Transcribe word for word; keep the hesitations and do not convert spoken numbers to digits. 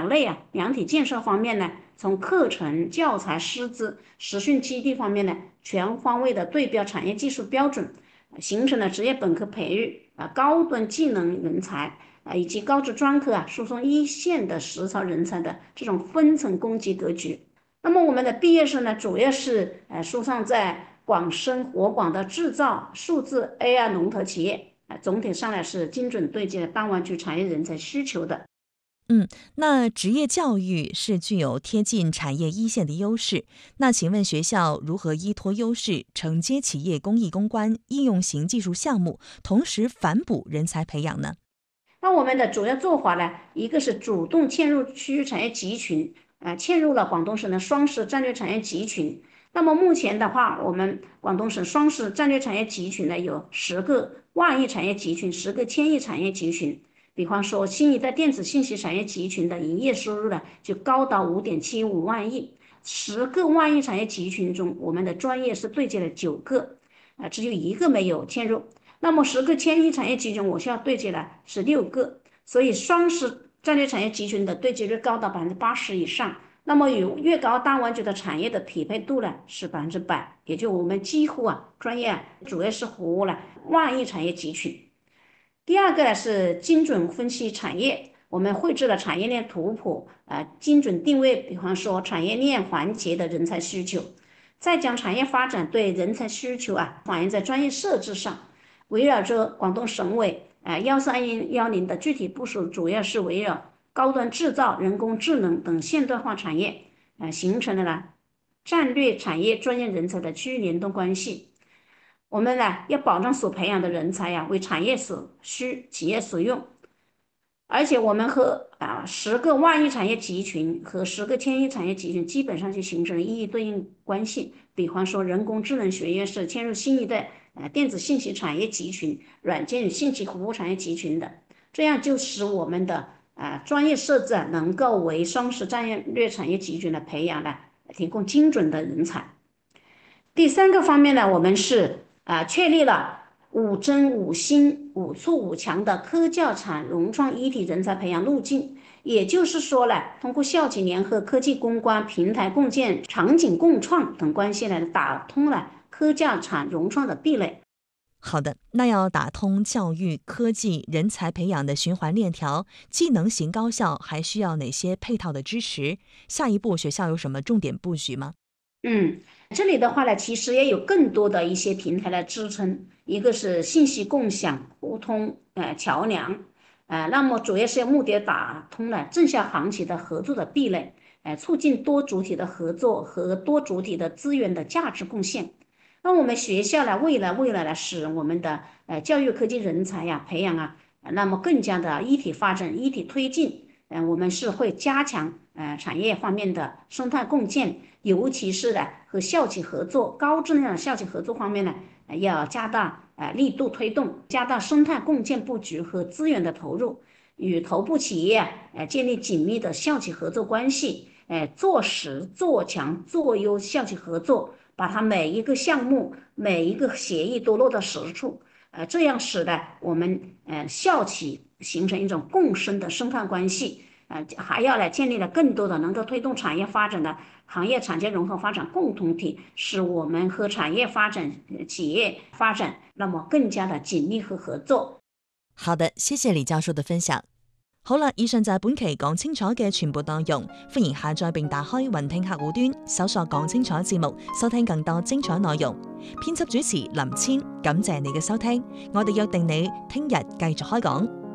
两类啊，量体建设方面呢，从课程、教材、师资、实训基地方面呢，全方位的对标产业技术标准，形成了职业本科培育啊、高端技能人才啊以及高职专科啊输送一线的实操人才的这种分层供给格局。那么我们的毕业生呢，主要是呃输送在广深活广的制造、数字 A I 龙头企业啊，总体上来是精准对接大湾区产业人才需求的。 嗯，那职业教育是具有贴近产业一线的优势。那请问学校如何依托优势，承接企业公益攻关、应用型技术项目，同时反哺人才培养呢？ 那我们的主要做法呢，一个是主动嵌入区域产业集群，呃，嵌入了广东省的双十战略产业集群。那么目前的话，我们广东省双十战略产业集群呢，有十个万亿产业集群，十个千亿产业集群。比方说，新一代电子信息产业集群的营业收入呢，就高达五点七五万亿。十个万亿产业集群中，我们的专业是对接了九个，啊、只有一个没有嵌入。那么十个千亿产业集群，我需要对接了十六个，所以双十战略产业集群的对接率高达百分之八十以上。那么与粤港澳大湾区的产业的匹配度呢是百分之百，也就我们几乎啊专业啊主要是服务了万亿产业集群。第二个呢是精准分析产业，我们绘制了产业链图谱，呃，精准定位，比方说产业链环节的人才需求，再将产业发展对人才需求啊反映在专业设置上，围绕着广东省委呃幺三幺零的具体部署，主要是围绕高端制造、人工智能等现代化产业，呃，形成了呢战略产业专业人才的区域联动关系。我们呢要保障所培养的人才呀为产业所需、企业所用，而且我们和啊十个万亿产业集群和十个千亿产业集群基本上就形成了一一对应关系。比方说，人工智能学院是嵌入新一代呃电子信息产业集群、软件与信息服务产业集群的，这样就使我们的啊专业设置啊能够为双十战略产业集群的培养呢提供精准的人才。第三个方面呢，我们是啊、呃确立了五增五新五促五强的科教产融创一体人才培养路径。也就是说呢，通过校企联合、科技攻关、平台共建、场景共创等关系呢，打通了科教产融创的壁垒。 好的，那要打通教育、科技、人才培养的循环链条，技能型高校还需要哪些配套的支持？下一步学校有什么重点布局吗？ 嗯，这里的话呢，其实也有更多的一些平台来支撑，一个是信息共享、互通，呃，桥梁，呃，那么主要是要目的打通了正向行企的合作的壁垒，呃，促进多主体的合作和多主体的资源的价值贡献。那我们学校呢，未来未来呢，使我们的呃教育科技人才呀培养啊，那么更加的一体发展、一体推进。嗯、呃，我们是会加强呃产业方面的生态共建，尤其是呢和校企合作、高质量的校企合作方面呢，呃要加大呃力度推动，加大生态共建布局和资源的投入，与头部企业啊，呃建立紧密的校企合作关系，呃做实做强做优校企合作，把它每一个项目、每一个协议都落到实处，呃这样使得我们呃校企形成一种共生的生态关系。呃，还要来建立了更多的能够推动产业发展的行业产业融合发展共同体，使我们和产业发展、企业发展那么更加的紧密和合作。 好的，謝謝李教授嘅分享。好啦，以上就係本期講清楚嘅全部內容，歡迎下載並打開雲聽客戶端，搜索講清楚節目，收聽更多精彩內容。編輯主持林千，感謝你嘅收聽，我哋約定你聽日繼續開講。